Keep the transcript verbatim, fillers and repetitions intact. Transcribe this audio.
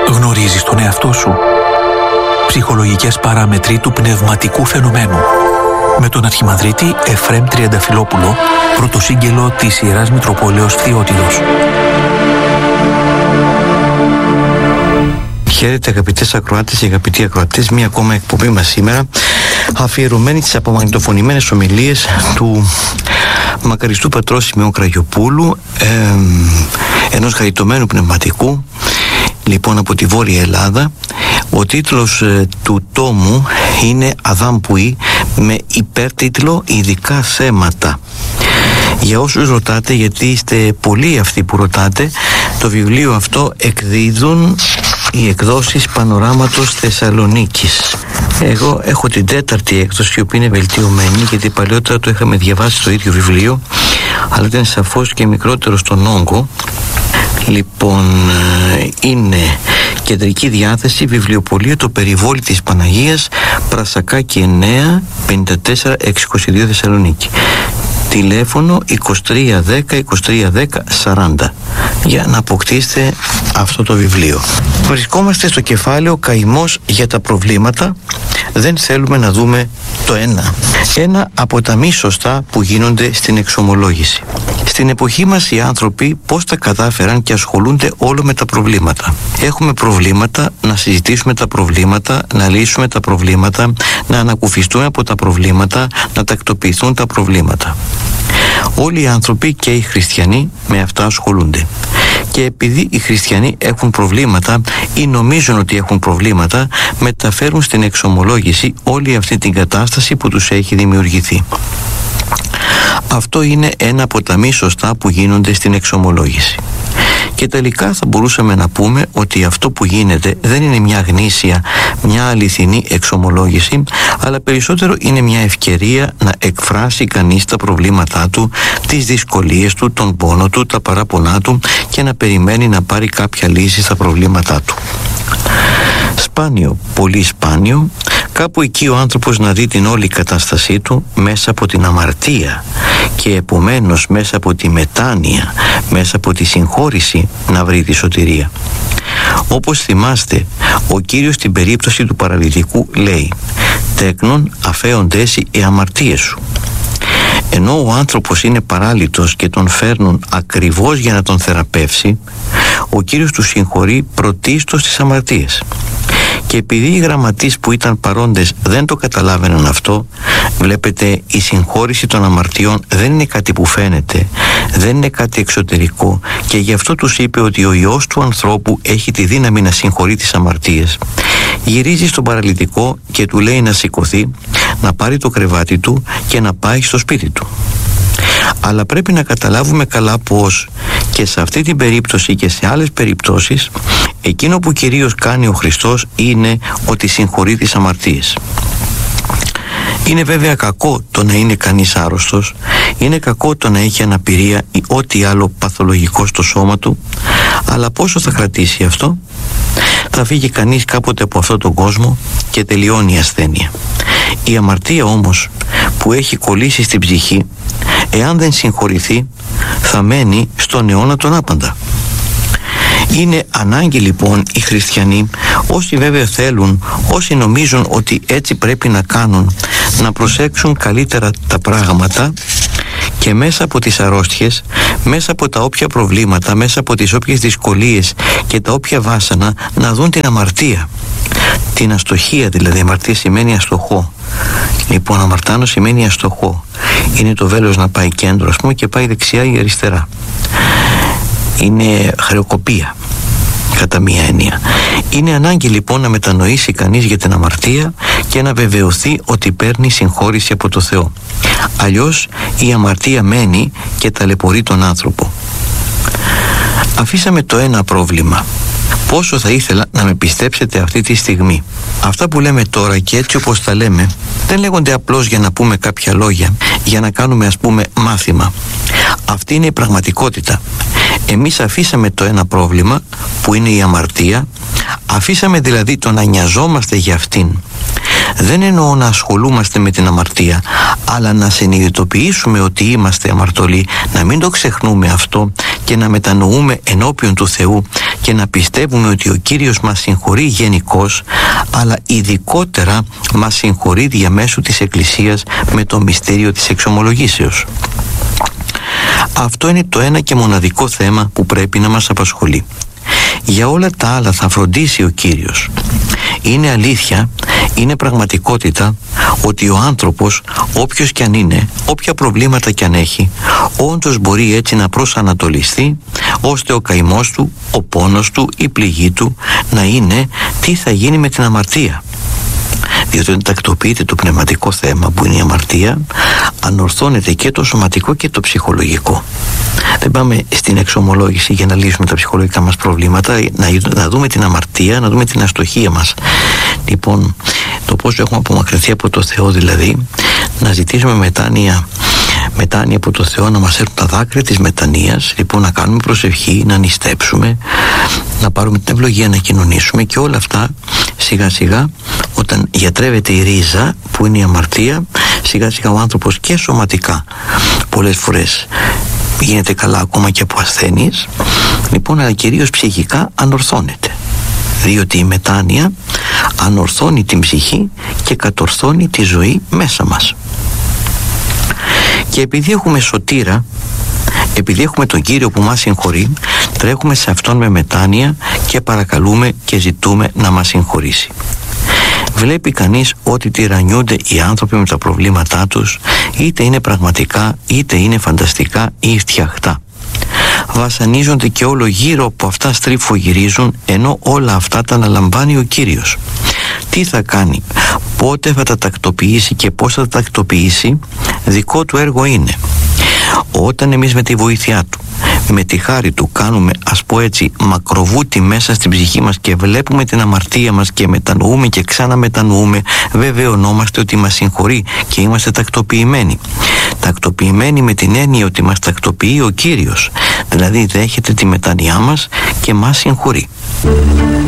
Γνωρίζεις τον εαυτό σου? Ψυχολογικές παράμετροι του πνευματικού φαινομένου. Με τον αρχιμανδρίτη Εφραίμ Τριανταφυλόπουλο, πρωτοσύγγελο της Ιεράς Μητροπόλεως Φθιώτιδος. Χαίρετε αγαπητές ακροάτες και αγαπητοί ακροατές, μία ακόμα εκπομπή μας σήμερα αφιερωμένη στις απομαγνητοφωνημένες ομιλίες του μακαριστού πατρός Σημεών Κραγιοπούλου, ε, ενός χαριτωμένου πνευματικού, λοιπόν, από τη Βόρεια Ελλάδα. Ο τίτλος ε, του τόμου είναι «Αδάμ Πουή», με υπέρτιτλο «Ειδικά θέματα». Για όσους ρωτάτε, γιατί είστε πολλοί αυτοί που ρωτάτε, το βιβλίο αυτό εκδίδουν οι εκδόσεις Πανοράματος Θεσσαλονίκης. Εγώ έχω την τέταρτη έκδοση, η οποία είναι βελτιωμένη, γιατί παλιότερα το είχαμε διαβάσει το ίδιο βιβλίο, αλλά ήταν σαφώς και μικρότερο στον όγκο. Λοιπόν, είναι κεντρική διάθεση, βιβλιοπωλεία Το Περιβόλι της Παναγίας, Πρασακάκη εννέα, πενήντα τέσσερα εξακόσια είκοσι δύο Θεσσαλονίκη. Τηλέφωνο είκοσι τρία δέκα είκοσι τρία δέκα σαράντα για να αποκτήσετε αυτό το βιβλίο. Βρισκόμαστε στο κεφάλαιο «Καημός για τα προβλήματα». Δεν θέλουμε να δούμε το ένα. Ένα από τα μη σωστά που γίνονται στην εξομολόγηση. Στην εποχή μας οι άνθρωποι πώς τα κατάφεραν και ασχολούνται όλο με τα προβλήματα. Έχουμε προβλήματα, να συζητήσουμε τα προβλήματα, να λύσουμε τα προβλήματα, να ανακουφιστούμε από τα προβλήματα, να τακτοποιηθούν τα προβλήματα. Όλοι οι άνθρωποι και οι χριστιανοί με αυτά ασχολούνται. Και επειδή οι χριστιανοί έχουν προβλήματα ή νομίζουν ότι έχουν προβλήματα, μεταφέρουν στην εξομολόγηση όλη αυτή την κατάσταση που τους έχει δημιουργηθεί. Αυτό είναι ένα από τα μη σωστά που γίνονται στην εξομολόγηση. Και τελικά θα μπορούσαμε να πούμε ότι αυτό που γίνεται δεν είναι μια γνήσια, μια αληθινή εξομολόγηση, αλλά περισσότερο είναι μια ευκαιρία να εκφράσει κανείς τα προβλήματά του, τις δυσκολίες του, τον πόνο του, τα παράπονά του και να περιμένει να πάρει κάποια λύση στα προβλήματά του. Σπάνιο, πολύ σπάνιο, κάπου εκεί ο άνθρωπος να δει την όλη κατάστασή του μέσα από την αμαρτία και επομένως μέσα από τη μετάνοια, μέσα από τη συγχώρηση να βρει τη σωτηρία. Όπως θυμάστε, ο Κύριος στην περίπτωση του παραλυτικού λέει «Τέκνον αφέοντες οι αμαρτίες σου». Ενώ ο άνθρωπος είναι παράλυτος και τον φέρνουν ακριβώς για να τον θεραπεύσει, ο Κύριος του συγχωρεί πρωτίστως τις αμαρτίες. Και επειδή οι γραμματείς που ήταν παρόντες δεν το καταλάβαιναν αυτό, βλέπετε, η συγχώρηση των αμαρτιών δεν είναι κάτι που φαίνεται, δεν είναι κάτι εξωτερικό, και γι' αυτό τους είπε ότι ο Υιός του ανθρώπου έχει τη δύναμη να συγχωρεί τις αμαρτίες. Γυρίζει στον παραλυτικό και του λέει να σηκωθεί, να πάρει το κρεβάτι του και να πάει στο σπίτι του. Αλλά πρέπει να καταλάβουμε καλά πως και σε αυτή την περίπτωση και σε άλλες περιπτώσεις εκείνο που κυρίως κάνει ο Χριστός είναι ότι συγχωρεί τις αμαρτίες. Είναι βέβαια κακό το να είναι κανείς άρρωστος, είναι κακό το να έχει αναπηρία ή ό,τι άλλο παθολογικό στο σώμα του, αλλά πόσο θα κρατήσει αυτό? Θα φύγει κανείς κάποτε από αυτόν τον κόσμο και τελειώνει η ασθένεια. Η αμαρτία όμως που έχει κολλήσει στην ψυχή, εάν δεν συγχωρηθεί, θα μένει στον αιώνα τον άπαντα. Είναι ανάγκη λοιπόν οι χριστιανοί, όσοι βέβαια θέλουν, όσοι νομίζουν ότι έτσι πρέπει να κάνουν, να προσέξουν καλύτερα τα πράγματα και μέσα από τις αρρώστιες, μέσα από τα όποια προβλήματα, μέσα από τις όποιες δυσκολίες και τα όποια βάσανα, να δουν την αμαρτία, την αστοχία. Δηλαδή αμαρτία σημαίνει αστοχό. Λοιπόν, αμαρτάνω σημαίνει αστοχό. Είναι το βέλος να πάει κέντρο, ας πούμε, και πάει δεξιά ή αριστερά. Είναι χρεοκοπία κατά μία έννοια. Είναι ανάγκη λοιπόν να μετανοήσει κανείς για την αμαρτία και να βεβαιωθεί ότι παίρνει συγχώρηση από το Θεό. Αλλιώς η αμαρτία μένει και ταλαιπωρεί τον άνθρωπο. Αφήσαμε το ένα πρόβλημα. Πόσο θα ήθελα να με πιστέψετε αυτή τη στιγμή. Αυτά που λέμε τώρα και έτσι όπως τα λέμε δεν λέγονται απλώς για να πούμε κάποια λόγια, για να κάνουμε ας πούμε μάθημα. Αυτή είναι η πραγματικότητα. Εμείς αφήσαμε το ένα πρόβλημα που είναι η αμαρτία, αφήσαμε δηλαδή το να νοιαζόμαστε για αυτήν. Δεν εννοώ να ασχολούμαστε με την αμαρτία, αλλά να συνειδητοποιήσουμε ότι είμαστε αμαρτωλοί, να μην το ξεχνούμε αυτό και να μετανοούμε ενώπιον του Θεού και να πιστεύουμε ότι ο Κύριος μας συγχωρεί γενικώς, αλλά ειδικότερα μας συγχωρεί διαμέσου της Εκκλησίας με το μυστήριο της εξομολογήσεως. Αυτό είναι το ένα και μοναδικό θέμα που πρέπει να μας απασχολεί. Για όλα τα άλλα θα φροντίσει ο Κύριος. Είναι αλήθεια, είναι πραγματικότητα ότι ο άνθρωπος, όποιος κι αν είναι, όποια προβλήματα κι αν έχει, όντως μπορεί έτσι να προσανατολιστεί, ώστε ο καημός του, ο πόνος του, η πληγή του να είναι τι θα γίνει με την αμαρτία. Διότι όταν τακτοποιείται το πνευματικό θέμα που είναι η αμαρτία, ανορθώνεται και το σωματικό και το ψυχολογικό. Δεν πάμε στην εξομολόγηση για να λύσουμε τα ψυχολογικά μας προβλήματα, να, να δούμε την αμαρτία, να δούμε την αστοχία μας. Λοιπόν, το πώς έχουμε απομακρυνθεί από το Θεό, δηλαδή να ζητήσουμε μετάνοια, μετάνοια από το Θεό, να μας έρθουν τα δάκρυα της μετανοίας, λοιπόν να κάνουμε προσευχή, να νηστέψουμε, να πάρουμε την ευλογία, να κοινωνήσουμε, και όλα αυτά σιγά σιγά, όταν γιατρεύεται η ρίζα που είναι η αμαρτία, σιγά σιγά ο άνθρωπος και σωματικά πολλές φορές γίνεται καλά ακόμα και από ασθένειες, λοιπόν, αλλά κυρίως ψυχικά ανορθώνεται, διότι η μετάνοια ανορθώνει την ψυχή και κατορθώνει τη ζωή μέσα μας. Και επειδή έχουμε σωτήρα, επειδή έχουμε τον Κύριο που μας συγχωρεί, τρέχουμε σε Αυτόν με μετάνοια και παρακαλούμε και ζητούμε να μας συγχωρήσει. Βλέπει κανείς ότι τυραννιούνται οι άνθρωποι με τα προβλήματά τους, είτε είναι πραγματικά είτε είναι φανταστικά ή φτιαχτά. Βασανίζονται και όλο γύρω από αυτά στριφογυρίζουν, ενώ όλα αυτά τα αναλαμβάνει ο Κύριος. Τι θα κάνει, πότε θα τα τακτοποιήσει και πώς θα τα τακτοποιήσει, δικό του έργο είναι. Όταν εμείς με τη βοήθειά του, με τη χάρη του κάνουμε, ας πω έτσι, μακροβούτι μέσα στην ψυχή μας και βλέπουμε την αμαρτία μας και μετανοούμε και ξαναμετανοούμε, βεβαιωνόμαστε ότι μας συγχωρεί και είμαστε τακτοποιημένοι. Τακτοποιημένοι με την έννοια ότι μας τακτοποιεί ο Κύριος, δηλαδή δέχεται τη μετάνοιά μας και μας συγχωρεί.